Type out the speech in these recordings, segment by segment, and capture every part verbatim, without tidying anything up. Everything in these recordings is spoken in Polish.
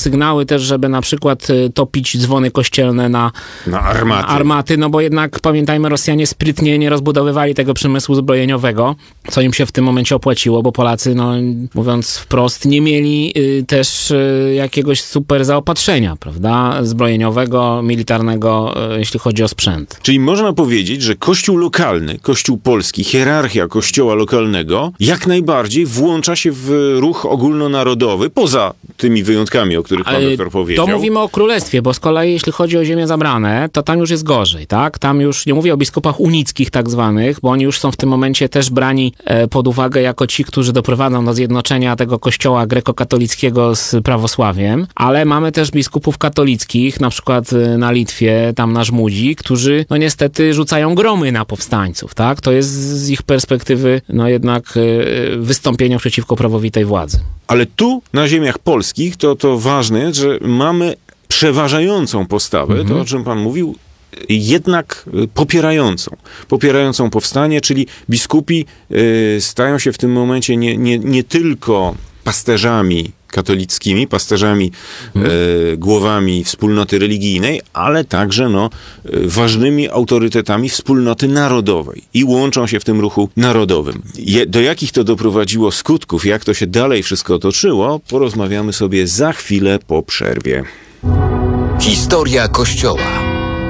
sygnały też, żeby na przykład topić dzwony kościelne na, na armaty. na armaty, no bo jednak pamiętajmy, Rosjanie sprytnie nie rozbudowywali tego przemysłu zbrojeniowego, co im się w tym momencie opłaciło, bo Polacy, no mówiąc wprost, nie mieli y, też y, jakiegoś super zaopatrzenia, prawda, zbrojeniowego, militarnego, y, jeśli chodzi o sprzęt. Czyli można powiedzieć, że kościół lokalny, kościół polski, hierarchia kościoła lokalnego jak najbardziej włącza się w ruch ogólnonarodowy, poza tymi wyjątkami, o których pan doktor powiedział. To mówimy o królestwie, bo z kolei jeśli chodzi o ziemię zabrane, to tam już jest gorzej, tak? Tam już, nie mówię o biskupach unickich tak zwanych, bo oni już są w tym momencie też brani e, pod uwagę jako ci, którzy doprowadzą do zjednoczenia tego kościoła grekokatolickiego z prawosławiem, ale mamy też biskupów katolickich, na przykład na Litwie, tam na Żmudzi, którzy no niestety rzucają gromy na powstańców, tak? To jest z ich perspektywy no jednak e, wystąpienie przeciwko prawowitej władzy. Ale tu, na ziemiach polskich, to, to ważne jest, że mamy przeważającą postawę, mm-hmm. to o czym pan mówił, jednak popierającą. Popierającą powstanie, czyli biskupi y, stają się w tym momencie nie, nie, nie tylko pasterzami katolickimi, pasterzami, hmm. e, głowami wspólnoty religijnej, ale także no, e, ważnymi autorytetami wspólnoty narodowej i łączą się w tym ruchu narodowym. Je, do jakich to doprowadziło skutków, jak to się dalej wszystko toczyło, porozmawiamy sobie za chwilę po przerwie. Historia Kościoła.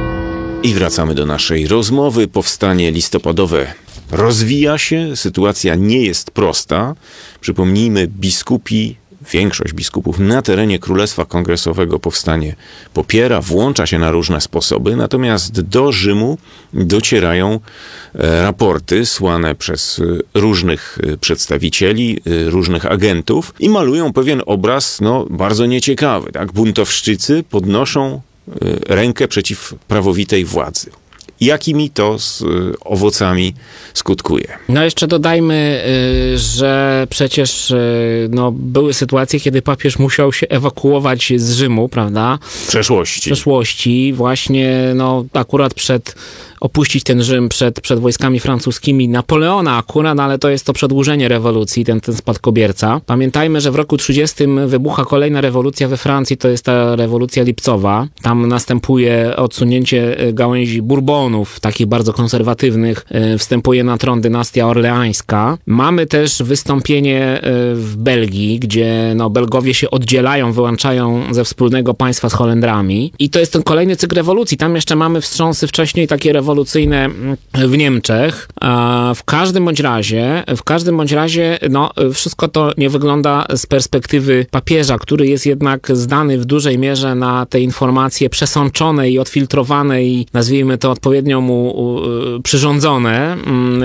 I wracamy do naszej rozmowy. Powstanie listopadowe rozwija się, sytuacja nie jest prosta. Przypomnijmy, biskupi, większość biskupów na terenie Królestwa Kongresowego powstanie popiera, włącza się na różne sposoby, natomiast do Rzymu docierają raporty słane przez różnych przedstawicieli, różnych agentów i malują pewien obraz no, bardzo nieciekawy. Tak? Buntowszczycy podnoszą rękę przeciw prawowitej władzy. Jakimi to z owocami skutkuje? No jeszcze dodajmy, że przecież no, były sytuacje, kiedy papież musiał się ewakuować z Rzymu, prawda? W przeszłości. W przeszłości, właśnie no, akurat przed opuścić ten Rzym przed, przed wojskami francuskimi Napoleona akurat, ale to jest to przedłużenie rewolucji, ten, ten spadkobierca. Pamiętajmy, że w roku trzydziestym wybucha kolejna rewolucja we Francji, to jest ta rewolucja lipcowa. Tam następuje odsunięcie gałęzi Bourbonów, takich bardzo konserwatywnych. Wstępuje na tron dynastia orleańska. Mamy też wystąpienie w Belgii, gdzie no, Belgowie się oddzielają, wyłączają ze wspólnego państwa z Holendrami. I to jest ten kolejny cykl rewolucji. Tam jeszcze mamy wstrząsy wcześniej takie rewolucyjne w Niemczech. W każdym bądź razie, w każdym bądź razie, no, wszystko to nie wygląda z perspektywy papieża, który jest jednak zdany w dużej mierze na te informacje przesączone i odfiltrowane i nazwijmy to odpowiednio mu przyrządzone.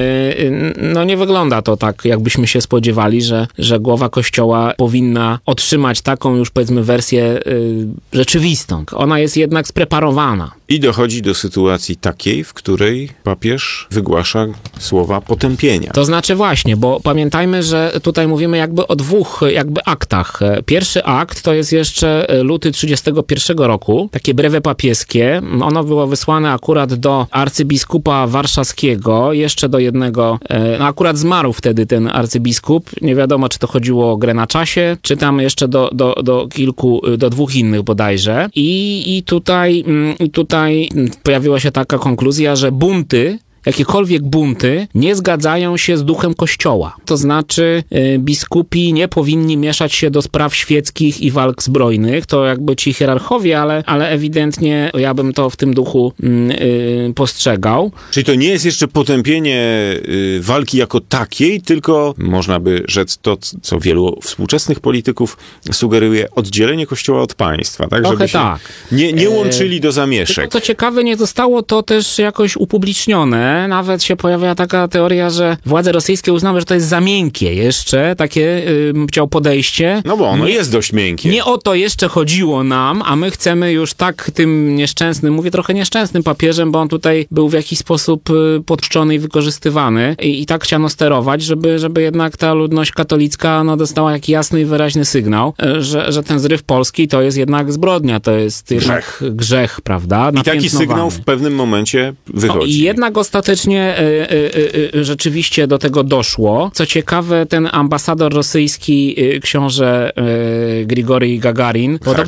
No nie wygląda to tak, jakbyśmy się spodziewali, że, że głowa Kościoła powinna otrzymać taką już powiedzmy wersję rzeczywistą. Ona jest jednak spreparowana. I dochodzi do sytuacji takiej, w której papież wygłasza słowa potępienia. To znaczy właśnie, bo pamiętajmy, że tutaj mówimy jakby o dwóch jakby aktach. Pierwszy akt to jest jeszcze luty trzydziestego pierwszego roku, takie brewe papieskie. Ono było wysłane akurat do arcybiskupa warszawskiego, jeszcze do jednego, no akurat zmarł wtedy ten arcybiskup. Nie wiadomo, czy to chodziło o grę na czasie, czy tam jeszcze do, do, do kilku, do dwóch innych bodajże. I, i tutaj, i tutaj pojawiła się taka konkluzja, że bunty, jakiekolwiek bunty nie zgadzają się z duchem Kościoła. To znaczy y, biskupi nie powinni mieszać się do spraw świeckich i walk zbrojnych. To jakby ci hierarchowie, ale, ale ewidentnie ja bym to w tym duchu y, y, postrzegał. Czyli to nie jest jeszcze potępienie y, walki jako takiej, tylko można by rzec to, co wielu współczesnych polityków sugeruje, oddzielenie Kościoła od państwa. Tak? Trochę Żeby się tak. nie, nie łączyli do zamieszek. Tylko co ciekawe, nie zostało to też jakoś upublicznione. Nawet się pojawia taka teoria, że władze rosyjskie uznały, że to jest za miękkie jeszcze, takie yy, chciał podejście. No bo ono nie, jest dość miękkie. Nie o to jeszcze chodziło nam, a my chcemy już tak tym nieszczęsnym, mówię trochę nieszczęsnym papieżem, bo on tutaj był w jakiś sposób yy, podczczony i wykorzystywany i, i tak chciano sterować, żeby, żeby jednak ta ludność katolicka no, dostała jakiś jasny i wyraźny sygnał, yy, że, że ten zryw polski to jest jednak zbrodnia, to jest grzech, jednak grzech, prawda? I taki sygnał w pewnym momencie wychodzi. No, i jednak ostatecznie Ostatecznie y, y, y, rzeczywiście do tego doszło. Co ciekawe, ten ambasador rosyjski, y, książę y, Grigorij Gagarin, podobno